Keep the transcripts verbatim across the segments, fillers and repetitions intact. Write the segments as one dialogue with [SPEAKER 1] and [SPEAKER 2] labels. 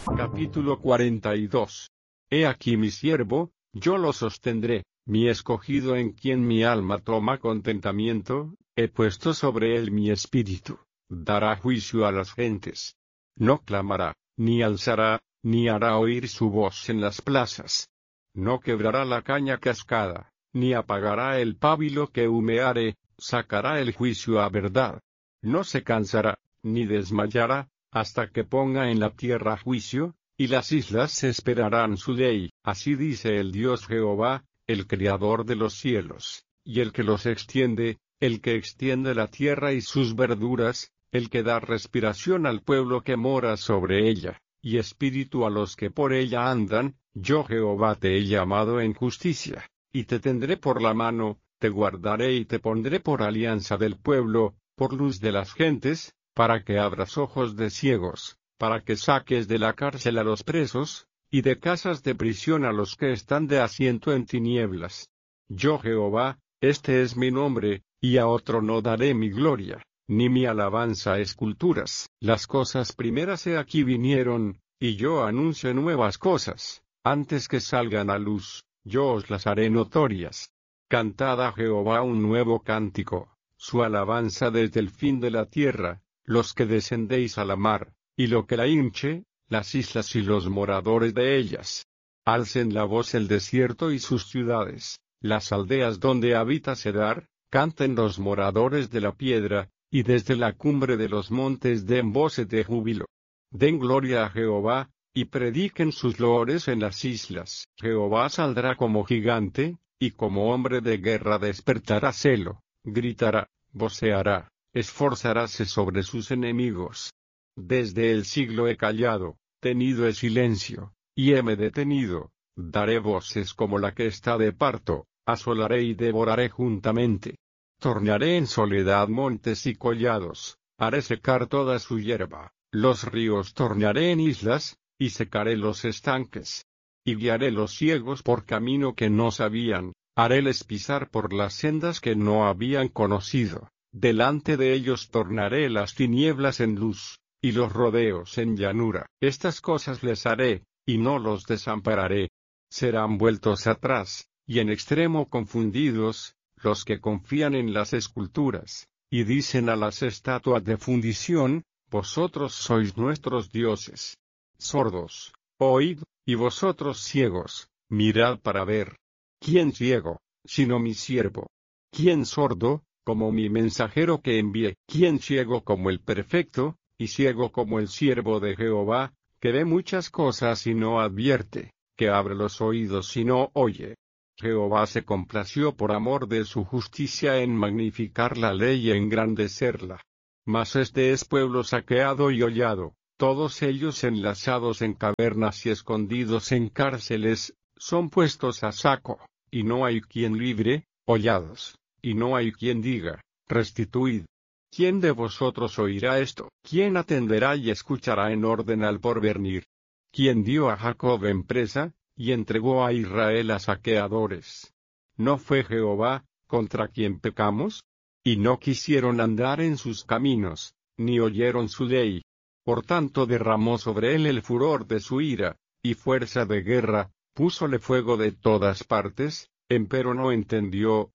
[SPEAKER 1] Capítulo cuarenta y dos. He aquí mi siervo, yo lo sostendré, mi escogido en quien mi alma toma contentamiento, he puesto sobre él mi espíritu, dará juicio a las gentes. No clamará, ni alzará, ni hará oír su voz en las plazas. No quebrará la caña cascada, ni apagará el pábilo que humeare, sacará el juicio a verdad. No se cansará, ni desmayará, hasta que ponga en la tierra juicio, y las islas esperarán su ley. Así dice el Dios Jehová, el Creador de los cielos, y el que los extiende, el que extiende la tierra y sus verduras, el que da respiración al pueblo que mora sobre ella, y espíritu a los que por ella andan. Yo Jehová te he llamado en justicia, y te tendré por la mano, te guardaré y te pondré por alianza del pueblo, por luz de las gentes, para que abras ojos de ciegos, para que saques de la cárcel a los presos, y de casas de prisión a los que están de asiento en tinieblas. Yo Jehová, este es mi nombre, y a otro no daré mi gloria, ni mi alabanza a esculturas. Las cosas primeras he aquí vinieron, y yo anuncio nuevas cosas, antes que salgan a luz, yo os las haré notorias. Cantad a Jehová un nuevo cántico, su alabanza desde el fin de la tierra, los que descendéis a la mar, y lo que la hinche, las islas y los moradores de ellas. Alcen la voz el desierto y sus ciudades, las aldeas donde habita Cedar, canten los moradores de la piedra, y desde la cumbre de los montes den voces de júbilo. Den gloria a Jehová, y prediquen sus loores en las islas. Jehová saldrá como gigante, y como hombre de guerra despertará celo, gritará, voceará, esforzaráse sobre sus enemigos. Desde el siglo he callado, tenido he silencio, y heme detenido, daré voces como la que está de parto, asolaré y devoraré juntamente. Tornaré en soledad montes y collados, haré secar toda su hierba, los ríos tornaré en islas, y secaré los estanques. Y guiaré los ciegos por camino que no sabían, haréles pisar por las sendas que no habían conocido. Delante de ellos tornaré las tinieblas en luz, y los rodeos en llanura. Estas cosas les haré, y no los desampararé. Serán vueltos atrás, y en extremo confundidos, los que confían en las esculturas, y dicen a las estatuas de fundición, vosotros sois nuestros dioses. Sordos, oíd, y vosotros ciegos, mirad para ver. ¿Quién ciego, sino mi siervo? ¿Quién sordo, como mi mensajero que envié? ¿Quién ciego como el perfecto, y ciego como el siervo de Jehová, que ve muchas cosas y no advierte, que abre los oídos y no oye? Jehová se complació por amor de su justicia en magnificar la ley y engrandecerla. Mas este es pueblo saqueado y hollado, todos ellos enlazados en cavernas y escondidos en cárceles, son puestos a saco, y no hay quien libre, hollados, y no hay quien diga, restituid. ¿Quién de vosotros oirá esto? ¿Quién atenderá y escuchará en orden al porvenir? ¿Quién dio a Jacob en presa, y entregó a Israel a saqueadores? ¿No fue Jehová, contra quien pecamos? Y no quisieron andar en sus caminos, ni oyeron su ley. Por tanto derramó sobre él el furor de su ira, y fuerza de guerra, púsole fuego de todas partes, empero no entendió.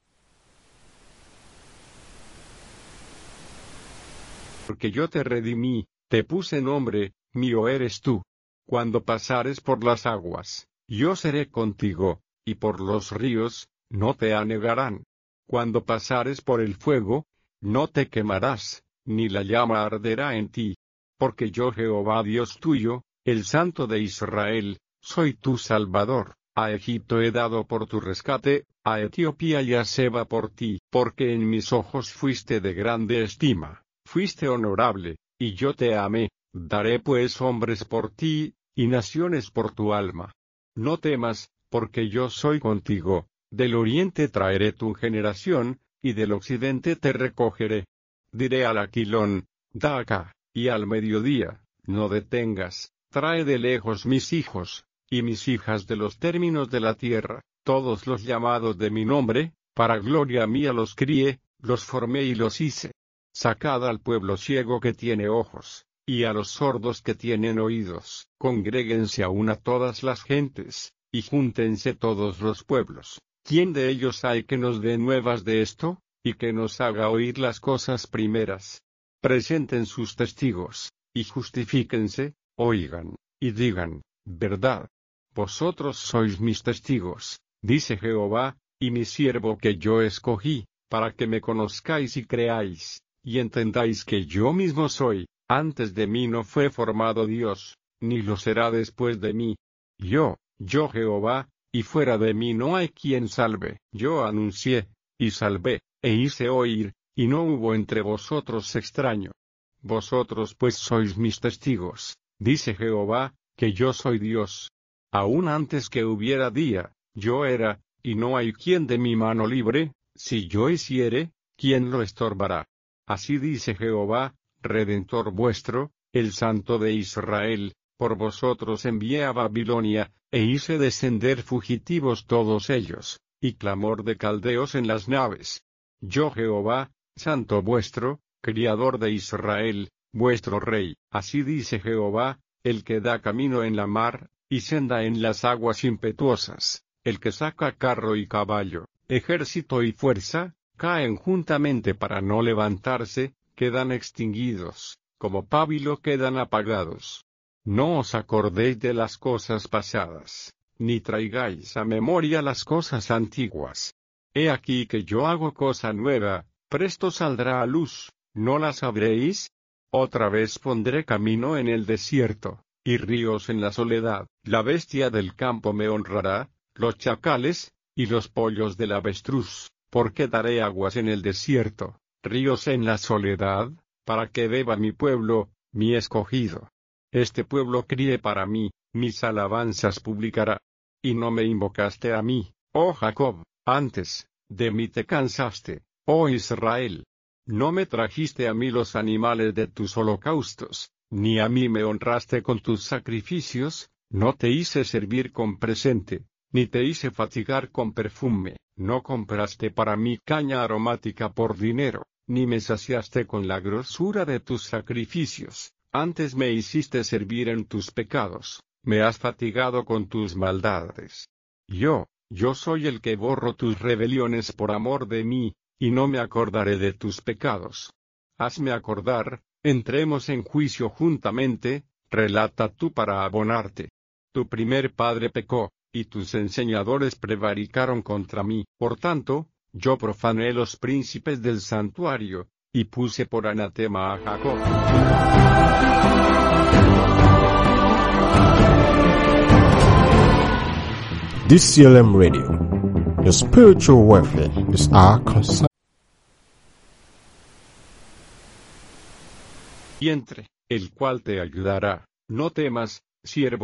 [SPEAKER 1] Porque yo te redimí, te puse nombre, mío eres tú. Cuando pasares por las aguas, yo seré contigo, y por los ríos, no te anegarán. Cuando pasares por el fuego, no te quemarás, ni la llama arderá en ti. Porque yo Jehová Dios tuyo, el Santo de Israel, soy tu Salvador. A Egipto he dado por tu rescate, a Etiopía y a Seba por ti. Porque en mis ojos fuiste de grande estima, fuiste honorable, y yo te amé. Daré pues hombres por ti, y naciones por tu alma. No temas, porque yo soy contigo. Del oriente traeré tu generación, y del occidente te recogeré. Diré al aquilón, da acá, y al mediodía, no detengas, trae de lejos mis hijos, y mis hijas de los términos de la tierra, todos los llamados de mi nombre, para gloria mía los crié, los formé y los hice. Sacad al pueblo ciego que tiene ojos, y a los sordos que tienen oídos. Congréguense aún a todas las gentes, y júntense todos los pueblos. ¿Quién de ellos hay que nos dé nuevas de esto, y que nos haga oír las cosas primeras? Presenten sus testigos, y justifíquense, oigan, y digan, verdad. Vosotros sois mis testigos, dice Jehová, y mi siervo que yo escogí, para que me conozcáis y creáis, y entendáis que yo mismo soy. Antes de mí no fue formado Dios, ni lo será después de mí. Yo, yo Jehová, y fuera de mí no hay quien salve. Yo anuncié, y salvé, e hice oír, y no hubo entre vosotros extraño. Vosotros pues sois mis testigos, dice Jehová, que yo soy Dios. Aún antes que hubiera día, yo era, y no hay quien de mi mano libre. Si yo hiciere, ¿quién lo estorbará? Así dice Jehová, Redentor vuestro, el Santo de Israel, por vosotros envié a Babilonia, e hice descender fugitivos todos ellos, y clamor de caldeos en las naves. Yo Jehová, Santo vuestro, Criador de Israel, vuestro Rey. Así dice Jehová, el que da camino en la mar, y senda en las aguas impetuosas, el que saca carro y caballo, ejército y fuerza, caen juntamente para no levantarse, quedan extinguidos, como pábilo quedan apagados. No os acordéis de las cosas pasadas, ni traigáis a memoria las cosas antiguas. He aquí que yo hago cosa nueva, presto saldrá a luz, ¿no la sabréis? Otra vez pondré camino en el desierto, y ríos en la soledad. La bestia del campo me honrará, los chacales, y los pollos del avestruz, porque daré aguas en el desierto, ríos en la soledad, para que beba mi pueblo, mi escogido. Este pueblo críe para mí, mis alabanzas publicará. Y no me invocaste a mí, oh Jacob, antes, de mí te cansaste, oh Israel. No me trajiste a mí los animales de tus holocaustos, ni a mí me honraste con tus sacrificios, no te hice servir con presente, ni te hice fatigar con perfume, no compraste para mí caña aromática por dinero, ni me saciaste con la grosura de tus sacrificios, antes me hiciste servir en tus pecados, me has fatigado con tus maldades. Yo, yo soy el que borro tus rebeliones por amor de mí, y no me acordaré de tus pecados. Hazme acordar, entremos en juicio juntamente, relata tú para abonarte. Tu primer padre pecó, y tus enseñadores prevaricaron contra mí, por tanto, yo profané los príncipes del santuario, y puse por anatema a Jacob.
[SPEAKER 2] D C L M Radio. Your spiritual welfare is our concern.
[SPEAKER 1] Vientre, el cual te ayudará. No temas, siervo.